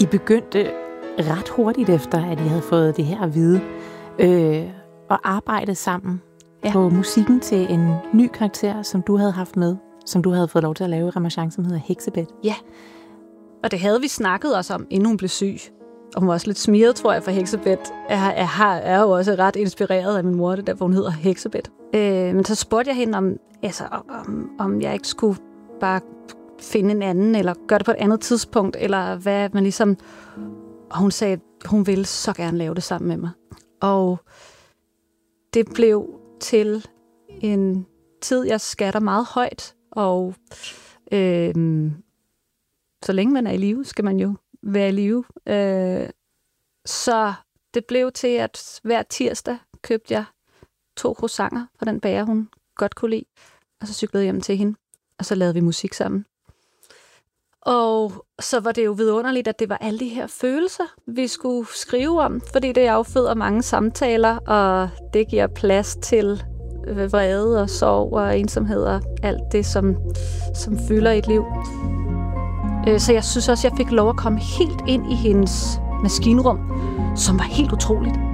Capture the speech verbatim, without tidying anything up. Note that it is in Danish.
I begyndte ret hurtigt efter, at I havde fået det her at vide, øh, og arbejde sammen ja. på musikken til en ny karakter, som du havde haft med, som du havde fået lov til at lave i Ramasjang, som hedder Heksebet. Ja, og det havde vi snakket os om, inden hun blev syg. Og hun var også lidt smiret, tror jeg, for Heksebet. Jeg er, er jo også ret inspireret af min mor, det derfor hun hedder Heksebet. Øh, men så spurgte jeg hende, om, altså, om, om jeg ikke skulle bare finde en anden, eller gøre det på et andet tidspunkt, eller hvad man ligesom... Og hun sagde, hun ville så gerne lave det sammen med mig. Og det blev til en tid, jeg skatter meget højt, og øh, så længe man er i live, skal man jo være i live. Øh, så det blev til, at hver tirsdag købte jeg to croissanter fra den bager, hun godt kunne lide, og så cyklede jeg hjem til hende, og så lavede vi musik sammen. Og så var det jo vidunderligt, at det var alle de her følelser, vi skulle skrive om, fordi det afføder mange samtaler, og det giver plads til vrede og sorg og ensomhed og alt det, som, som fylder et liv. Så jeg synes også, jeg fik lov at komme helt ind i hendes maskinrum, som var helt utroligt.